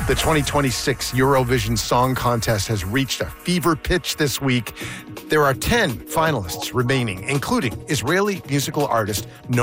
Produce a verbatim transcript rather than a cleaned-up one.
The twenty twenty-six Eurovision Song Contest has reached a fever pitch this week. There are ten finalists remaining, including Israeli musical artist